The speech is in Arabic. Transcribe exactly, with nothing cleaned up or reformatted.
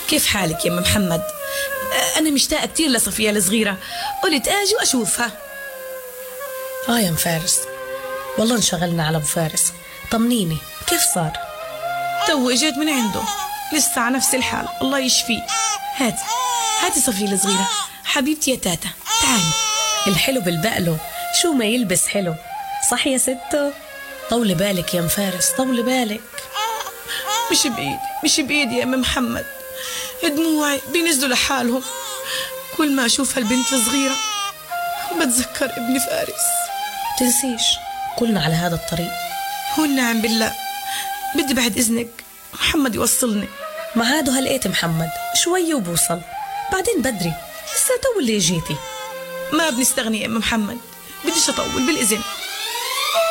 كيف حالك يا ام محمد؟ انا مشتاقه كتير لصفيه الصغيره، قلت اجي واشوفها. اه يا ام فارس، والله انشغلنا على ابو فارس. طمنيني كيف صار؟ تو اجيت من عنده، لسه على نفس الحال، الله يشفيه. هاتي هاتي صفيه الصغيره حبيبتي يا تاتا، تعالي. الحلو بالبقله، شو ما يلبس حلو، صح يا ستو؟ طولي بالك يا ام فارس، طولي بالك. مش بإيدي مش بإيدي يا ام محمد، دموعي بينزلوا لحالهم. كل ما أشوف هالبنت الصغيرة بتذكر ابني فارس. تنسيش كلنا على هذا الطريق. هو النعم بالله. بدي بعد إذنك محمد يوصلني. معاده هلقيت محمد شوي وبوصل، بعدين بدري لسه تو اللي جيتي. ما بنستغني يا ام محمد، بديش أطول بالإذن.